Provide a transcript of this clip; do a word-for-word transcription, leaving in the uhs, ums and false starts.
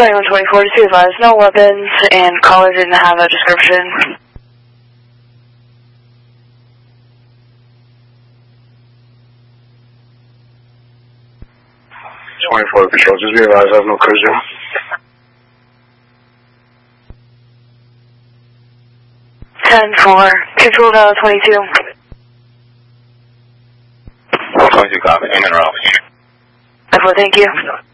twenty-one twenty-four, just be advised, no weapons, and caller didn't have a description. twenty-four Patrol, just be advised, I have no cruiser. ten four, control now twenty-two. twenty-two, copy, in and out. ten four, thank you.